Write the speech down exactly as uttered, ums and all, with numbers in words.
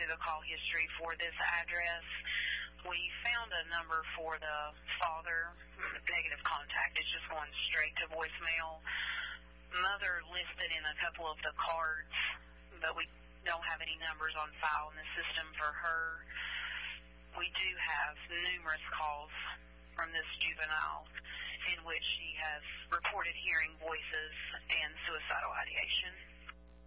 through the call history for this address. We found a number for the father, negative contact. It's just going straight to voicemail. Mother listed in a couple of the cards, but we don't have any numbers on file in the system for her. We do have numerous calls from this juvenile in which she has reported hearing voices and suicidal ideation.